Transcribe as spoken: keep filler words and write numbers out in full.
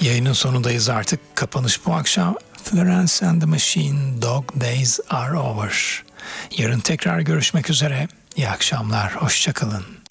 Yayının sonundayız artık. Kapanış bu akşam. Florence and the Machine, Dog Days Are Over. Yarın tekrar görüşmek üzere. İyi akşamlar, hoşça kalın.